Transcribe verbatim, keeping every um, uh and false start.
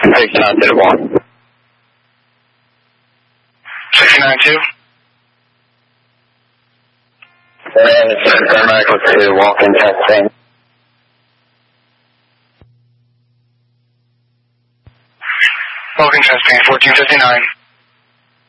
sixty-nine to one. sixty-nine two. And it's Carmichael to walk-in testing. Walk-in testing, fourteen fifty-nine.